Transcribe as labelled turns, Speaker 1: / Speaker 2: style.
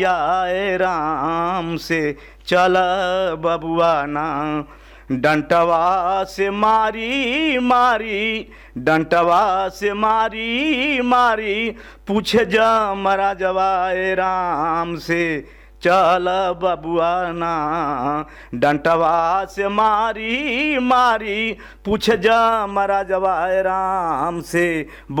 Speaker 1: आए राम से चल बबुआ ना, डंटवा से मारी मारी, डंटवा से मारी मारी, पूछे जमरा जवाए राम से चल बबुआ ना, डंटवा से मारी मारी, पूछे जमरा जवाए राम से।